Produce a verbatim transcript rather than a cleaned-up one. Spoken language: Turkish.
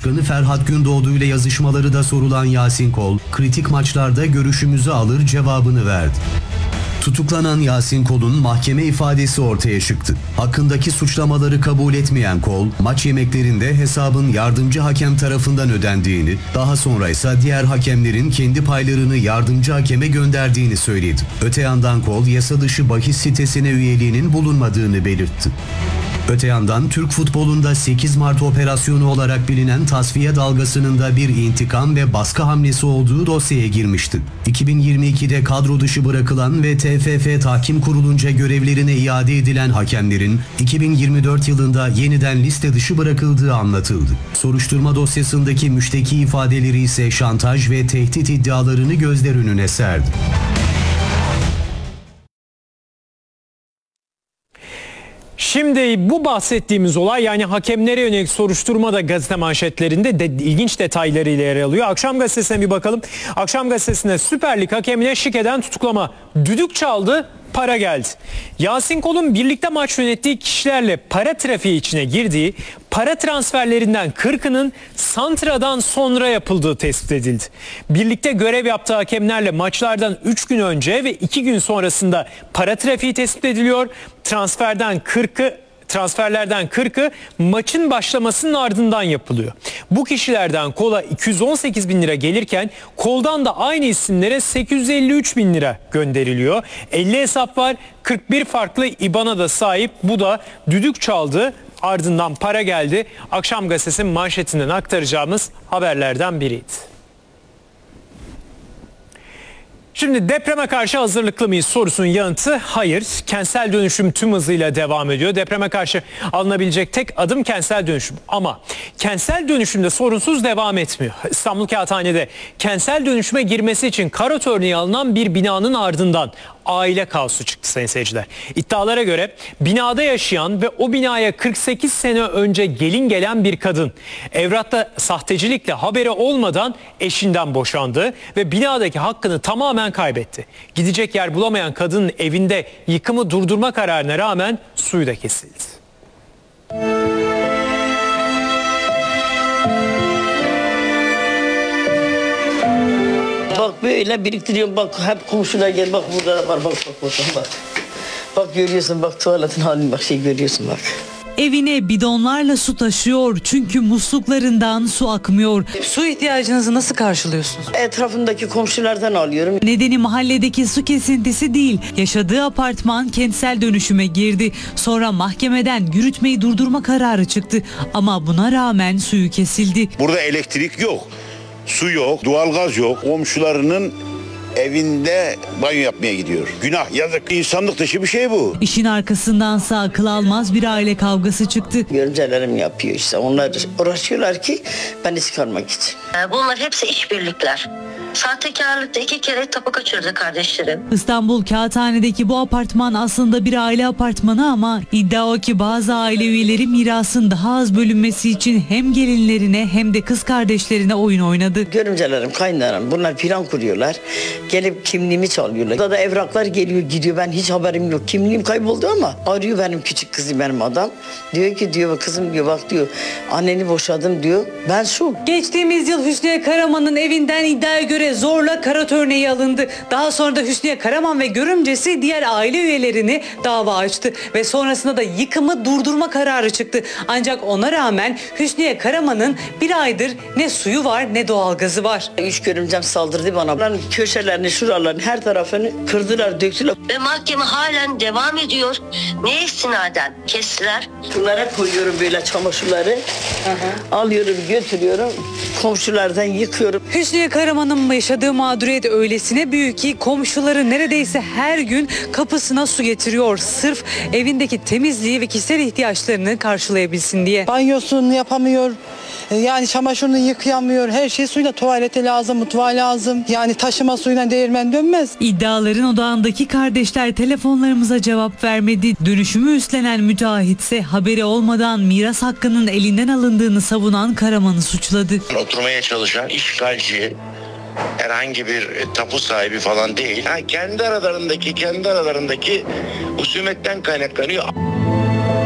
Başkanı Ferhat Gündoğdu ile yazışmaları da sorulan Yasin Kol, kritik maçlarda görüşümüzü alır cevabını verdi. Tutuklanan Yasin Kol'un mahkeme ifadesi ortaya çıktı. Hakkındaki suçlamaları kabul etmeyen Kol, maç yemeklerinde hesabın yardımcı hakem tarafından ödendiğini, daha sonra ise diğer hakemlerin kendi paylarını yardımcı hakeme gönderdiğini söyledi. Öte yandan Kol, yasa dışı bahis sitesine üyeliğinin bulunmadığını belirtti. Öte yandan Türk futbolunda sekiz Mart operasyonu olarak bilinen tasfiye dalgasının da bir intikam ve baskı hamlesi olduğu dosyaya girmişti. iki bin yirmi ikide kadro dışı bırakılan ve T F F Tahkim Kurulu'nca görevlerine iade edilen hakemlerin iki bin yirmi dört yılında yeniden liste dışı bırakıldığı anlatıldı. Soruşturma dosyasındaki müşteki ifadeleri ise şantaj ve tehdit iddialarını gözler önüne serdi. Şimdi bu bahsettiğimiz olay, yani hakemlere yönelik soruşturma da gazete manşetlerinde de ilginç detaylarıyla yer alıyor. Akşam Gazetesi'ne bir bakalım. Akşam Gazetesi'nde Süper Lig hakemine şikeden tutuklama. Düdük çaldı, para geldi. Yasin Kol'un birlikte maç yönettiği kişilerle para trafiği içine girdiği, para transferlerinden kırkının Santra'dan sonra yapıldığı tespit edildi. Birlikte görev yaptığı hakemlerle maçlardan üç gün önce ve iki gün sonrasında para trafiği tespit ediliyor. Transferden kırkı Transferlerden kırkı maçın başlamasının ardından yapılıyor. Bu kişilerden Kol'a iki yüz on sekiz bin lira gelirken Kol'dan da aynı isimlere sekiz yüz elli üç bin lira gönderiliyor. elli hesap var, kırk bir farklı İ B A N''a da sahip. Bu da düdük çaldı, ardından para geldi. Akşam Gazetesi'nin manşetinden aktaracağımız haberlerden biriydi. Şimdi depreme karşı hazırlıklı mıyız sorusunun yanıtı hayır. Kentsel dönüşüm tüm hızıyla devam ediyor. Depreme karşı alınabilecek tek adım kentsel dönüşüm. Ama kentsel dönüşümde sorunsuz devam etmiyor. İstanbul Kağıthane'de kentsel dönüşüme girmesi için karot örneği alınan bir binanın ardından aile kaosu çıktı sayın seyirciler. İddialara göre binada yaşayan ve o binaya kırk sekiz sene önce gelin gelen bir kadın evratta sahtecilikle haberi olmadan eşinden boşandı ve binadaki hakkını tamamen kaybetti. Gidecek yer bulamayan kadının evinde yıkımı durdurma kararına rağmen suyu da kesildi. Bak böyle biriktiriyorum, bak hep komşular gel, bak burada da var, bak bak bak bak. Bak görüyorsun, bak tuvaletin halini, bak şey görüyorsun bak. Evine bidonlarla su taşıyor çünkü musluklarından su akmıyor. Su ihtiyacınızı nasıl karşılıyorsunuz? Etrafımdaki komşulardan alıyorum. Nedeni mahalledeki su kesintisi değil. Yaşadığı apartman kentsel dönüşüme girdi. Sonra mahkemeden yürütmeyi durdurma kararı çıktı. Ama buna rağmen suyu kesildi. Burada elektrik yok, su yok, doğalgaz yok. Komşularının evinde banyo yapmaya gidiyor. Günah, yazık. İnsanlık dışı bir şey bu. İşin arkasındansa akıl almaz bir aile kavgası çıktı. Görümcelerim yapıyor işte. Onlar uğraşıyorlar ki beni çıkarmak için. Bunlar hepsi işbirlikler. Sahtekarlıkta iki kere tapu kaçırdı kardeşlerim. İstanbul Kağıthane'deki bu apartman aslında bir aile apartmanı ama iddia o ki bazı aile üyeleri mirasın daha az bölünmesi için hem gelinlerine hem de kız kardeşlerine oyun oynadı. Görümcelerim, kaynanam bunlar plan kuruyorlar. Gelip kimliğimi çalıyorlar. Burada da evraklar geliyor gidiyor, ben hiç haberim yok. Kimliğim kayboldu ama arıyor benim küçük kızım, benim adam. Diyor ki diyor kızım diyor bak diyor anneni boşadım diyor. Ben şu. Geçtiğimiz yıl Hüsniye Karaman'ın evinden iddiaya göre zorla karot örneği alındı. Daha sonra da Hüsniye Karaman ve görümcesi diğer aile üyelerini dava açtı ve sonrasında da yıkımı durdurma kararı çıktı. Ancak ona rağmen Hüsniye Karaman'ın bir aydır ne suyu var ne doğalgazı var. Üç görümcem saldırdı bana. Lan köşelerini, şuralarını, her tarafını kırdılar, döktüler. Ve mahkeme halen devam ediyor. Ne istinaden kestiler? Bunlara koyuyorum böyle çamaşırları. Hı hı. Alıyorum, götürüyorum. Komşulardan yıkıyorum. Hüsniye Karaman'ın yaşadığı mağduriyet öylesine büyük ki komşuları neredeyse her gün kapısına su getiriyor. Sırf evindeki temizliği ve kişisel ihtiyaçlarını karşılayabilsin diye. Banyosunu yapamıyor. Yani çamaşırını yıkayamıyor. Her şey suyla, tuvalete lazım, mutfağa lazım. Yani taşıma suyuna değirmen dönmez. İddiaların odağındaki kardeşler telefonlarımıza cevap vermedi. Dönüşümü üstlenen müteahhitse haberi olmadan miras hakkının elinden alındığını savunan Karaman'ı suçladı. Oturmaya çalışan işgalci herhangi bir tapu sahibi falan değil. Ha, kendi aralarındaki kendi aralarındaki husumetten kaynaklanıyor.